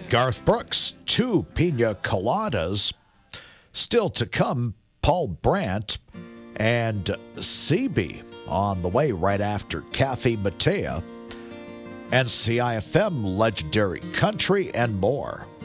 Garth Brooks, 2 Pina Coladas. Still to come, Paul Brandt and CB on the way right after Kathy Mattea. And CIFM, Legendary Country, and more.